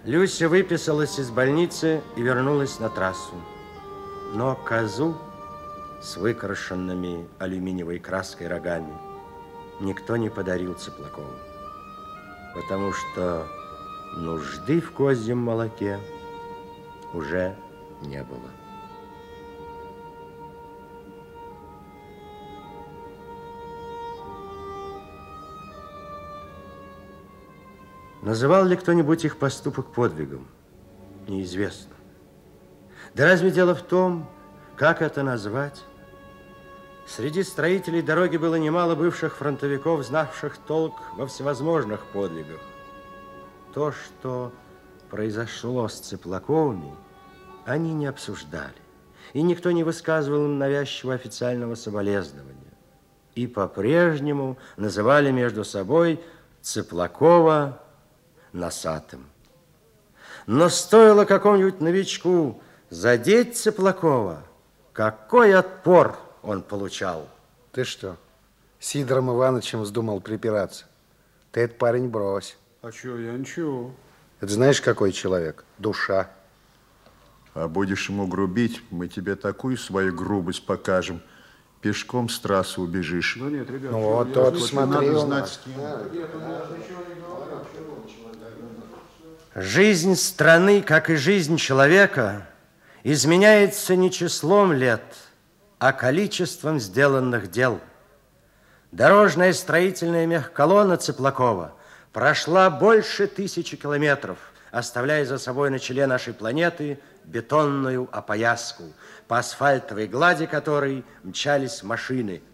Люся выписалась из больницы и вернулась на трассу. Но козу с выкрашенными алюминиевой краской рогами никто не подарил Цыплакову, потому что нужды в козьем молоке уже не было. Называл ли кто-нибудь их поступок подвигом? Неизвестно. Да разве дело в том, как это назвать? Среди строителей дороги было немало бывших фронтовиков, знавших толк во всевозможных подвигах. То, что произошло с Цыплаковыми, они не обсуждали, и никто не высказывал им навязчивого официального соболезнования. И по-прежнему называли между собой Цыплакова носатым. Но стоило какому-нибудь новичку задеть Цыплакова, какой отпор он получал. Ты что, с Сидором Ивановичем вздумал припираться? Ты этот парень брось. А что, я ничего. Это знаешь, какой человек? Душа. А будешь ему грубить, мы тебе такую свою грубость покажем. Пешком с трассы убежишь. Ну нет, ребят. Ну вот тот, смотри, надо у знать, нас. с кем. Жизнь страны, как и жизнь человека, изменяется не числом лет, а количеством сделанных дел. Дорожная строительная мехколонна Цыплакова прошла больше 1000 километров, оставляя за собой на челе нашей планеты бетонную опояску, по асфальтовой глади которой мчались машины,